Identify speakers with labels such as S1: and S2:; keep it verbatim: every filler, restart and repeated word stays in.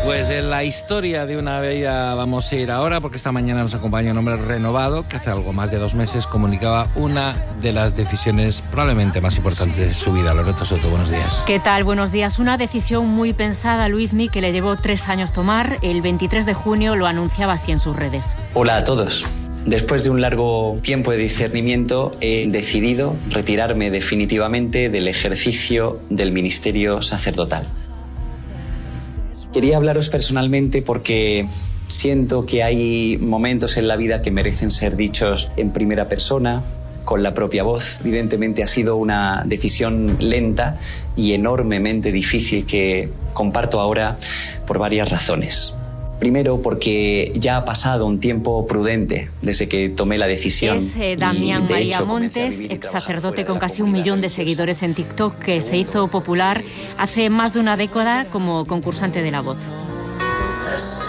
S1: Pues en la historia de una vida vamos a ir ahora, porque esta mañana nos acompaña un hombre renovado que hace algo más de dos meses comunicaba una de las decisiones probablemente más importantes de su vida. Loreto Soto, buenos días.
S2: ¿Qué tal? Buenos días. Una decisión muy pensada, Luismi, que le llevó tres años tomar. El veintitrés de junio lo anunciaba así en sus redes.
S3: Hola a todos. Después de un largo tiempo de discernimiento, he decidido retirarme definitivamente del ejercicio del ministerio sacerdotal. Quería hablaros personalmente porque siento que hay momentos en la vida que merecen ser dichos en primera persona, con la propia voz. Evidentemente ha sido una decisión lenta y enormemente difícil que comparto ahora por varias razones. Primero, porque ya ha pasado un tiempo prudente desde que tomé la decisión.
S2: Es eh, Damián María Montes, ex sacerdote con casi un millón de seguidores en TikTok, que se hizo popular hace más de una década como concursante de La Voz.